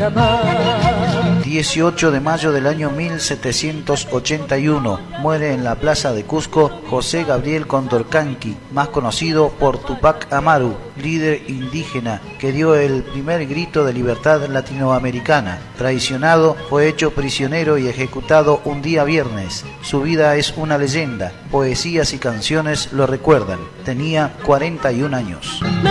jamás. 18 de mayo del año 1781, muere en la plaza de Cusco José Gabriel Condorcanqui, más conocido por Tupac Amaru, líder indígena que dio el primer grito de libertad latinoamericana. Traicionado, fue hecho prisionero y ejecutado un día viernes. Su vida es una leyenda, poesías y canciones lo recuerdan. Tenía 41 años.